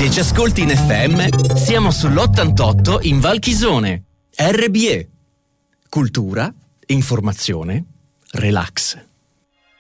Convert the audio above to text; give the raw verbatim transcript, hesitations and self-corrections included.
Se ci ascolti in F M, siamo sull'ottantotto in Val Chisone. R B E. Cultura, informazione, relax.